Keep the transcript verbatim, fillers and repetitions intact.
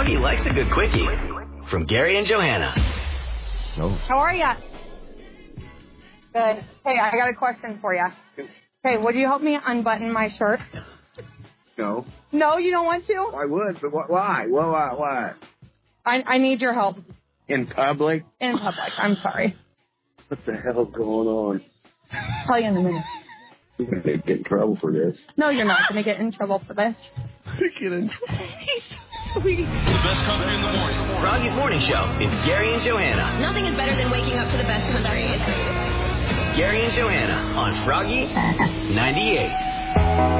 Froggy likes a good quickie. From Gary and Johanna. No. How are ya? Good. Hey, I got a question for you. Hey, would you help me unbutton my shirt? No. No, you don't want to? I would, but wh- why? Well, why? Why? I, I need your help. In public? In public. I'm sorry. What the hell's going on? I'll tell you in a minute. You're going to get in trouble for this. No, you're not going to get in trouble for this. Get in trouble. Sweet. The best country in the morning. Froggy's Morning Show is Gary and Johanna. Nothing is better than waking up to the best country. Gary and Johanna on Froggy ninety-eight.